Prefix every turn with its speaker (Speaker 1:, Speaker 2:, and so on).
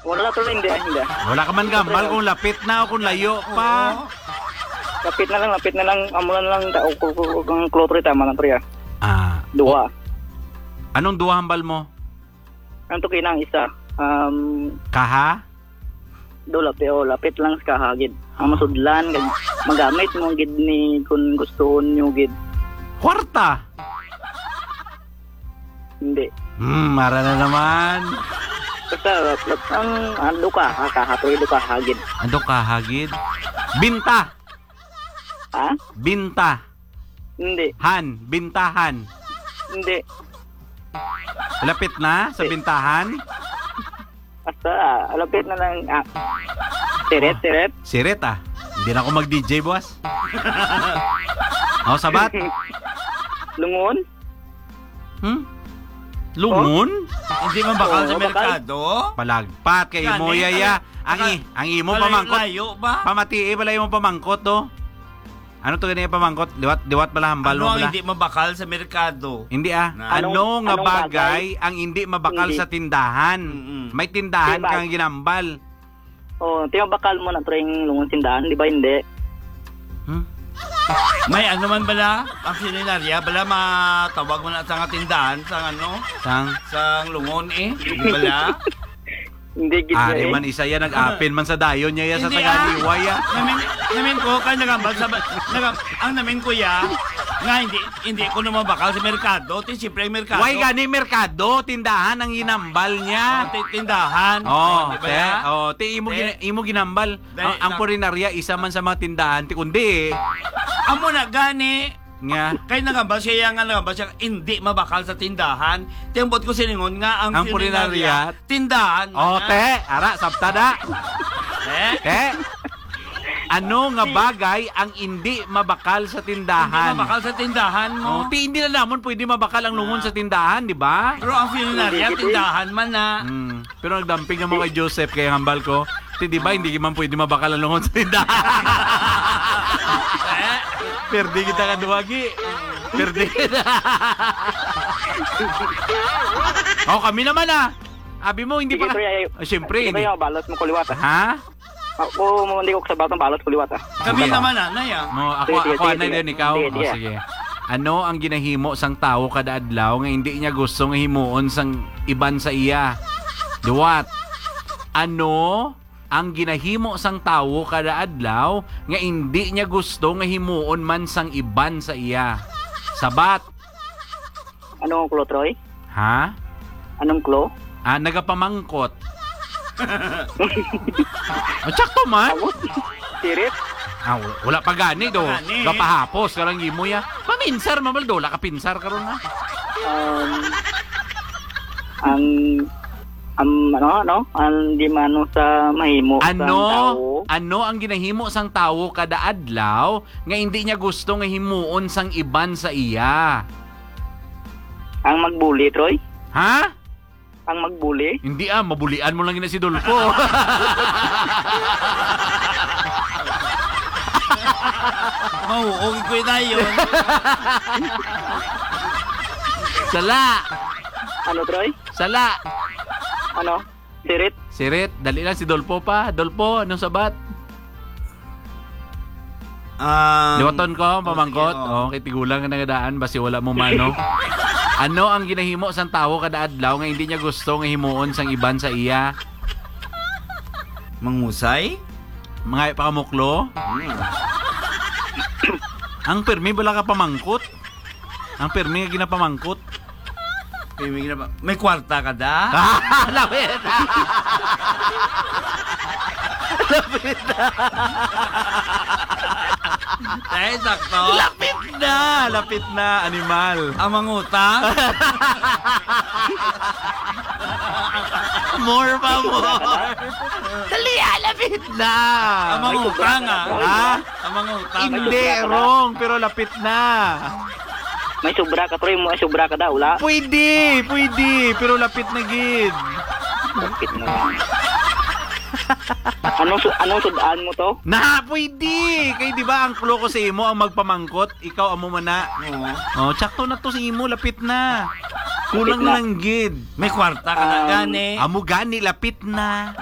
Speaker 1: Wala to hindi, hindi.
Speaker 2: Wala ka man gambal kung lapit na o kung layo pa.
Speaker 1: Lapit na lang, amo na lang kung klotro tama na triya.
Speaker 2: Ah,
Speaker 1: Dua.
Speaker 2: anong duwa hambal mo?
Speaker 1: Ang to kinang isa.
Speaker 2: Kaha?
Speaker 1: Lapit lang sa kahagid. Ang masudlan kag magamit mo gid ni kung gustoon nyo gid.
Speaker 2: Kwarta.
Speaker 1: Hindi.
Speaker 2: Mara na naman.
Speaker 1: Basta ang ando ka, kahatoy do ka hagid.
Speaker 2: Ando kahagid? Binta.
Speaker 1: Ha?
Speaker 2: Binta.
Speaker 1: Hindi.
Speaker 2: Bintahan.
Speaker 1: Hindi.
Speaker 2: Lapit na sa bintahan?
Speaker 1: Basta lapit na lang. Tiret.
Speaker 2: Siret ah. Hindi na ako mag-DJ, boss. Sabat?
Speaker 1: Lungon?
Speaker 2: Lungon?
Speaker 3: Hindi man bakal sa
Speaker 1: Oo, bakal.
Speaker 3: merkado?
Speaker 2: Palagpat kay
Speaker 3: Yan,
Speaker 2: mo
Speaker 3: eh,
Speaker 2: yaya. Ang imo pamangkot.
Speaker 3: Layo ba?
Speaker 2: Pamatii pala yung pamangkot do. Ano to ganyan pamangkot? Diwat pala hambal
Speaker 3: Ano
Speaker 2: mo
Speaker 3: ang
Speaker 2: pala?
Speaker 3: hindi mabakal sa merkado?
Speaker 2: Hindi ah.
Speaker 3: Na-
Speaker 2: Ano nga
Speaker 1: anong
Speaker 2: bagay ang hindi mabakal
Speaker 1: Hindi.
Speaker 2: sa tindahan?
Speaker 3: Mm-mm.
Speaker 2: May tindahan
Speaker 1: Diba?
Speaker 2: kang ginambal.
Speaker 1: Tinabakal mo na tring lungon tindahan, di ba hindi?
Speaker 3: May ano man bala? Ang sininarya, bala matawag mo na sa nga tindahan, sa ano?
Speaker 2: Sang
Speaker 3: Sa lungon Di bala?
Speaker 1: Hindi gid
Speaker 2: ari man isa yan nag-apin man sa dayon niya sa
Speaker 3: Hindi,
Speaker 2: Taganiway ah.
Speaker 3: Namin ko, kaya nagambal sa... ang namin ko nga hindi ko naman bakal sa merkado. Siyempre ang merkado.
Speaker 2: Why gani merkado, tindahan ang ginambal niya.
Speaker 3: Tindahan.
Speaker 2: Oh,
Speaker 3: Di ba?
Speaker 2: imo ginambal.
Speaker 3: Dahil
Speaker 2: Ang purinarya isa man sa mga tindahan ti kundi
Speaker 3: Amo na gani.
Speaker 2: nga
Speaker 3: Kaya nagambal siya hindi mabakal sa tindahan. Tiyambot ko siningon nga ang
Speaker 2: purinarya,
Speaker 3: tindahan.
Speaker 2: ara sabtada.
Speaker 3: Eh?
Speaker 2: Ano nga bagay ang hindi mabakal sa
Speaker 3: Hindi
Speaker 2: tindahan?
Speaker 3: mabakal sa tindahan mo.
Speaker 2: Hindi na namon pwede mabakal ang lungon sa tindahan, di ba?
Speaker 3: Pero ang purinarya,
Speaker 1: Hindi,
Speaker 3: tindahan man na.
Speaker 2: Pero nagdamping naman kay Joseph kaya hambal ko. Di ba hindi man pwede mabakal ang lungon sa tindahan? Perdi kita ka duwagi. Perdi kita. Kami naman ah. Abi mo hindi
Speaker 1: Sige,
Speaker 2: pa.
Speaker 1: pre,
Speaker 2: Siyempre
Speaker 1: Hindi
Speaker 2: hindi.
Speaker 1: ko balot mo kuliwat.
Speaker 2: Ha?
Speaker 1: Ako hindi ko sabat ng balot kuliwat.
Speaker 3: Kami naman Naya.
Speaker 2: Mo
Speaker 1: Sige,
Speaker 2: ako
Speaker 1: sige,
Speaker 2: na
Speaker 1: sige.
Speaker 2: din ikaw.
Speaker 1: Sige.
Speaker 2: Sige. Ano ang ginahimo sang tao kada adlaw nga hindi niya gusto nga himuon sang iban sa iya? Duwat. Ano ang ginahimo sang tawo kada adlaw nga hindi niya gusto nga himuon man sang iban sa iya? Sabat.
Speaker 1: Anong klo, Troy?
Speaker 2: Ha?
Speaker 1: Anong klo?
Speaker 2: Nagapamangkot. Tsakto man.
Speaker 1: Tirit?
Speaker 2: Wala pa gani do.
Speaker 3: Gani.
Speaker 2: Gapahapos ka lang imo ya. Paminsar mamal do, la ka pinsar karon na.
Speaker 1: Ang di mano sa mahimo sa tao.
Speaker 2: Ano ang ginahimo sang tawo kada adlaw nga hindi niya gusto nga himuon sang iban sa iya?
Speaker 1: Ang magbuli, Troy?
Speaker 2: Ha?
Speaker 1: Ang magbuli?
Speaker 2: Hindi mabulian mo lang gina si Dolpo.
Speaker 3: Mauog ko na yun.
Speaker 2: Sala.
Speaker 1: Ano, Troy?
Speaker 2: Sala.
Speaker 1: Ano? Tirit?
Speaker 2: Sirit, dali lang si Dolpo pa. Dolpo, anong sabat? Liwaton ko, pamangkot.
Speaker 3: sige,
Speaker 2: Kay tigulang ka nagadaan, basi wala mo mano. Ano ang ginahimo sang tawo kada adlaw nga hindi niya gusto nga himuon sang iban sa iya?
Speaker 3: Mangusay?
Speaker 2: Mga pakamuklo? Ang permi bala ka pamangkot? Ang permi nga ginapamangkot?
Speaker 3: May kwarta ka da?
Speaker 2: Lapit! Lapit na!
Speaker 3: Sakto.
Speaker 2: Lapit na, animal.
Speaker 3: Ang mangutang?
Speaker 2: More pa, more. Dali, lapit na.
Speaker 3: Ang mangutang
Speaker 2: Ha?
Speaker 3: Ang mangutang.
Speaker 2: Hindi, wrong, pero lapit na.
Speaker 1: May sobra ka, Troy. May sobra ka daw, wala?
Speaker 2: Pwede, pero lapit na gid.
Speaker 1: Bakit mo? Anong sudaan mo to?
Speaker 2: Pwede. Kay di ba ang klo ko sa imo ang magpamangkot, ikaw amo man na. Tsakto na to sa imo, lapit na. Kulang
Speaker 1: Lapit na.
Speaker 2: lang gid.
Speaker 3: May kwarta ka na gani.
Speaker 2: Amo gani lapit na.